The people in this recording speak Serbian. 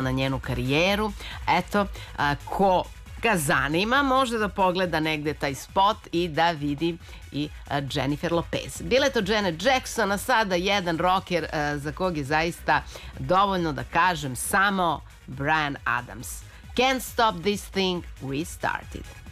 na njenu karijeru. Eto, ko ga zanima može da pogleda negde taj spot i da vidi i Jennifer Lopez. Bila je to Janet Jackson, a sada jedan rocker za kog je zaista dovoljno da kažem samo Bryan Adams. Can't stop this thing we started.